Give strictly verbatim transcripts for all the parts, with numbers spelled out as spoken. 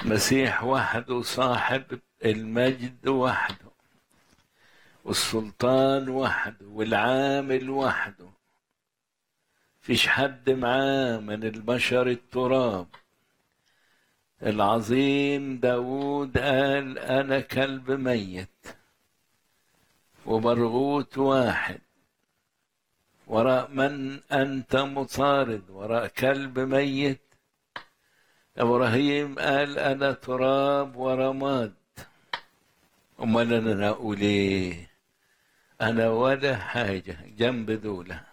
المسيح وحده صاحب المجد وحده، والسلطان وحده، والعامل وحده. فيش حد معاه من البشر التراب. العظيم داود قال أنا كلب ميت وبرغوت واحد، وراء من أنت مطارد؟ وراء كلب ميت. إبراهيم قال أنا تراب ورماد. أمال أنا أقول إيه؟ أنا ولا حاجة جنب دولة.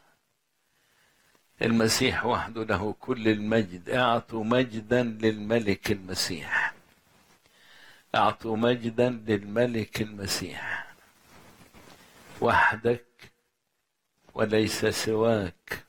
المسيح وحده له كل المجد. اعطوا مجدا للملك المسيح، اعطوا مجدا للملك المسيح. وحدك وليس سواك،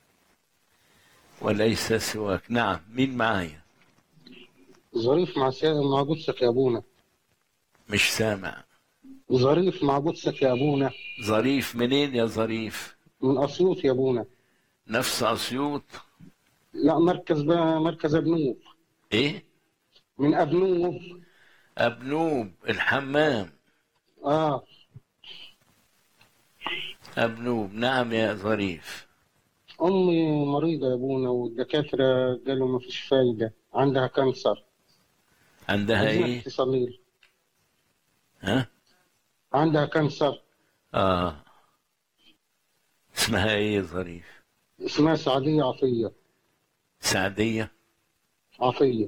وليس سواك. نعم، مين معايا؟ ظريف مع سي... مع قدسك يا ابونا. مش سامع. ظريف مع قدسك يا ابونا. ظريف منين يا ظريف؟ من اسيوط يا ابونا. نفس اسيوط؟ لا، مركز بقى، مركز ابنوب. ايه؟ من ابنوب. ابنوب الحمام. اه. ابنوب. نعم يا ظريف. امي مريضه يا ابونا، والدكاتره قالوا ما فيش فايده، عندها كانسر. عندها عايزينك ايه؟ تصلي لي. ها؟ عندها كانسر. اه. اسمها ايه يا ظريف؟ اسمها سعديه عطيه. سعدية عطيه.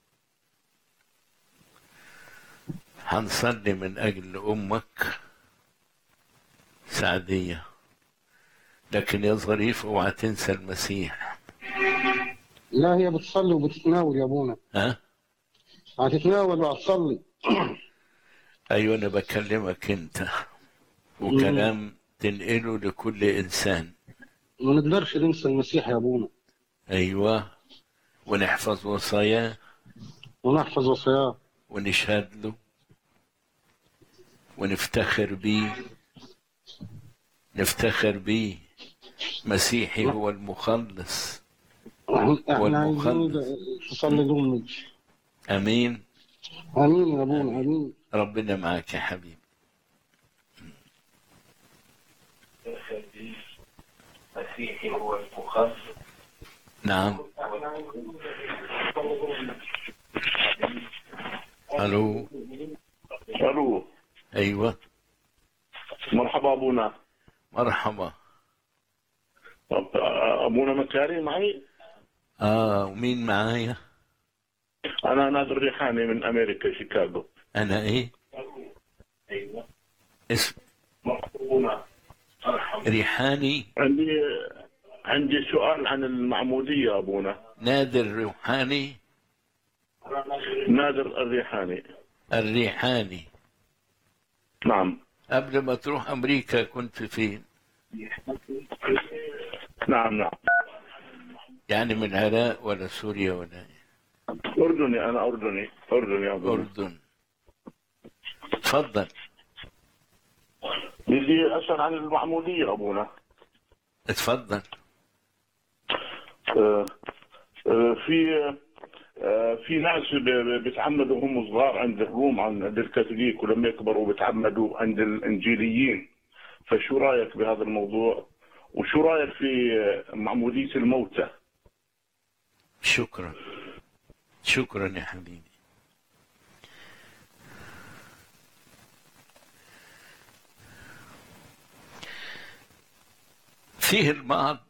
هنصلي من أجل أمك سعدية، لكن يا ظريف اوعى تنسى المسيح. لا، هي بتصلي وبتتناول يا ابونا. ها؟ هتتناول وهتصلي. أيوة، أنا بكلمك أنت، وكلام تنقله لكل إنسان. ما نقدرش ننسى المسيح يا ابونا. أيوة، ونحفظ وصاياه ونحفظ وصاياه. ونشهد له ونفتخر بيه. نفتخر بيه. مسيحي هو المخلص. هو احنا عايزين المخلص. تصلي لأمي. أمين. امين يا ابونا، أمين. امين. ربنا معك يا حبيبي. مسيحي هو المخلص. نعم. الو. الو. ايوه. مرحبا ابونا. مرحبا. طب ابونا مكاري معي؟ اه، ومين معايا؟ انا نادر ريحاني من امريكا، شيكاغو. انا ايه؟ ايوه. اسم مرحبا. ريحاني. عندي عندي سؤال عن المعمودية ابونا. نادر ريحاني. نادر الريحاني. الريحاني. نعم. قبل ما تروح امريكا كنت فين؟ نعم نعم. يعني من العراق ولا سوريا ولا ايه؟ اردني، انا اردني اردني يا ابونا. اردن. تفضل. بدي اسال عن المعمودية ابونا. اتفضل. آه آه في آه في ناس بيتعمدوا هم صغار عند الروم، عند الكاثوليك، ولما يكبروا بيتعمدوا عند الانجيليين. فشو رايك بهذا الموضوع؟ وشو رايك في معمودية الموتى؟ شكرا. شكرا يا حبيبي. فيه البعض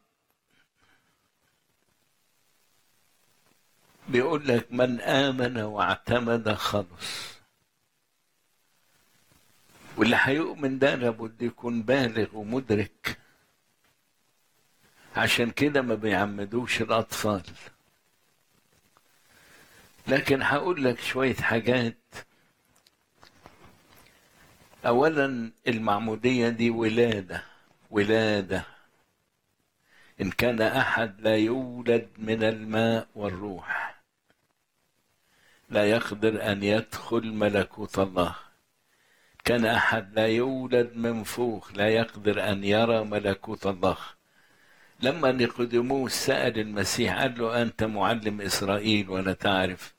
بيقول لك من آمن واعتمد خلص، واللي هيؤمن ده لابد يكون بالغ ومدرك. عشان كده ما بيعمدوش الأطفال. لكن هقول لك شوية حاجات. أولا، المعمودية دي ولادة. ولادة. إن كان أحد لا يولد من الماء والروح لا يقدر أن يدخل ملكوت الله. كان أحد لا يولد من فوق لا يقدر أن يرى ملكوت الله. لما نيقوديموس سأل المسيح قال له أنت معلم إسرائيل ولا تعرف